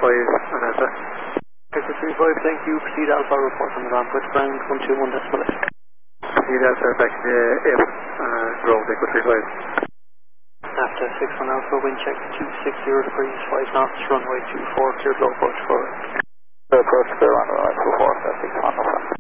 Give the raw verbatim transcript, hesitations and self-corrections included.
five, and that's it. Victor three five, thank you. Proceed Alpha, report on the ramp with ground one two one decimal eight. Proceed Alpha, back to F, uh, ground, Echo three five. After six one Alpha, wind check two six zero degrees, five knots, runway two four, clear below approach forward. Approach clear on runway two four, six one Alpha.